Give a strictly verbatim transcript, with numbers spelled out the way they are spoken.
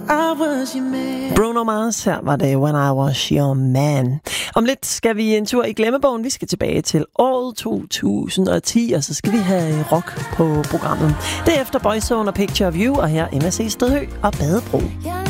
I was your man. Bruno Mars, her var det When I Was Your Man. Om lidt skal vi en tur i glemmebogen. Vi skal tilbage til året to tusind og ti, og så skal vi have rock på programmet. Derefter Boyzone og Picture of You, og her M S C Stedhø og Badebro.